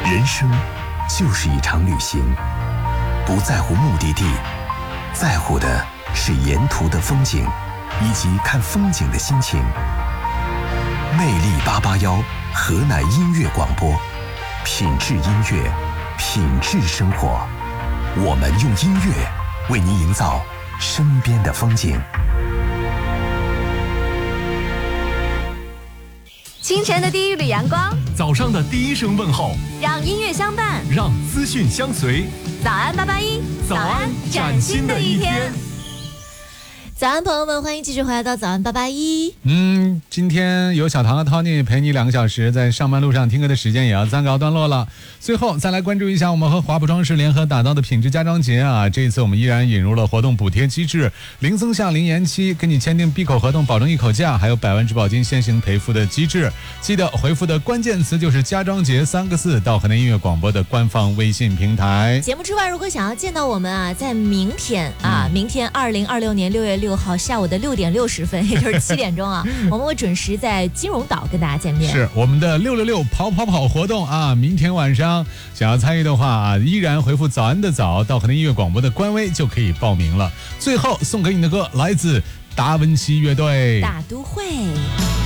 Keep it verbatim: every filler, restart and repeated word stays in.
人生就是一场旅行，不在乎目的地，在乎的是沿途的风景以及看风景的心情。魅力八八幺河南音乐广播，品质音乐，品质生活。我们用音乐为您营造身边的风景。 清晨的第一缕阳光， 早上的第一声问候， 让音乐相伴， 让资讯相随。 早安八八一， 早安崭新的一天。 早安，朋友们，欢迎继续回来到早安八八一。 嗯，今天有小唐和 Tony 陪你两个小时，在上班路上听歌的时间也要暂告段落了。最后再来关注一下我们和华普装饰联合打造的品质家装节啊，这一次我们依然引入了活动补贴机制，零增项零延期，跟你签订闭口合同，保证一口价，还有百万质保金先行赔付的机制。记得回复的关键词就是家装节三个字到河南音乐广播的官方微信平台。 节目之外，如果想要见到我们啊，在明天啊，明天二零二六年六月六号下午的六点六十分，也就是七点钟啊，我们会准时在金融岛跟大家见面。 是我们的六六六跑跑跑活动啊，明天晚上想要参与的话啊，依然回复早安的早到河南音乐广播的官微就可以报名了。最后送给你的歌来自达文西乐队《 大都会》。